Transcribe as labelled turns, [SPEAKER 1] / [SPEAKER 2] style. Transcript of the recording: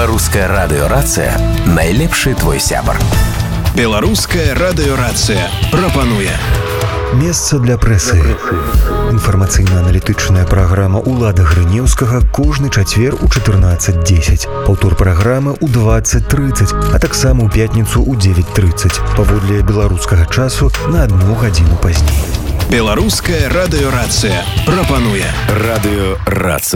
[SPEAKER 1] Беларуская радыёрацыя – найлепшы твой сябар.
[SPEAKER 2] Беларуская радыёрацыя прапануе
[SPEAKER 3] месца для прэсы. Інфармацыйна-аналітычная праграма «Улада Грынеўскага» кожны чацвер у 14:10. Паўтор праграмы ў 20:30, а таксама ў пятніцу ў 9:30. Паводле беларускага часу на 1 гадзіну пазней.
[SPEAKER 2] Беларуская радыёрацыя прапануе
[SPEAKER 1] Радыёрацыя.